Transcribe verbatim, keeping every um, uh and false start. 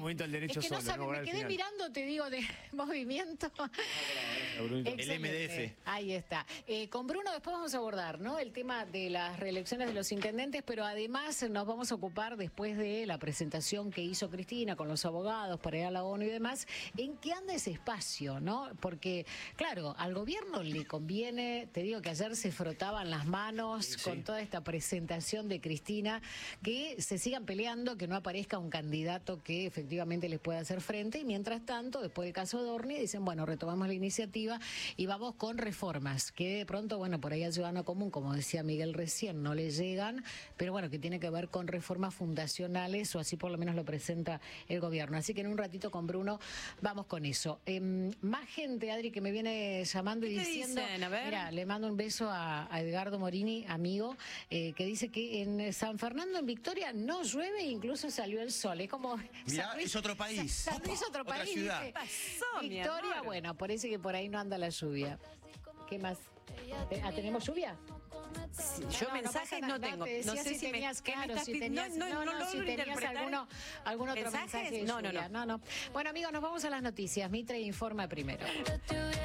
momento el derecho es que no solo. sabe, No, me al quedé final. mirando, te digo, de movimiento. El M D F. Ahí está. Eh, con Bruno después vamos a abordar, ¿no?, el tema de las reelecciones de los intendentes, pero además nos vamos a ocupar, después de la presentación que hizo Cristina con los abogados para ir a la ONU y demás, en qué anda ese espacio, ¿no? Porque, claro, al gobierno le conviene, te digo que ayer se frotaban las manos sí, con sí. toda esta presentación de Cristina, que se sigan peleando, que no aparezca un candidato que efectivamente les pueda hacer frente, y mientras tanto, después del caso de Dorni, dicen, bueno, retomamos la iniciativa y vamos con reformas, que de pronto, bueno, por ahí al ciudadano común, como decía Miguel recién, no le llegan, pero bueno, que tiene que ver con reformas fundacionales, o así por lo menos lo presenta el gobierno. Así que en un ratito con Bruno vamos con eso. Eh, más gente, Adri, que me viene llamando y diciendo, mira, le mando un beso a, a Edgardo Morini, amigo, eh, que dice que en San Fernando, en Victoria, no llueve, incluso salió el sol. Es como... Mirá, Luis, es otro país. San Luis, otro Otra país. ciudad. ¿Viste? Pasó, Victoria, bueno, parece que por ahí no anda la lluvia. ¿Qué más? ¿Ah, ¿Tenemos lluvia? Sí, yo no, mensajes no, no tengo. No sé si, si tenías, me, claro, si tenías, no, no, no, no, si tenías alguno, algún otro mensaje. No, no, no, no, no. Bueno, amigos, nos vamos a las noticias. Mitre informa primero.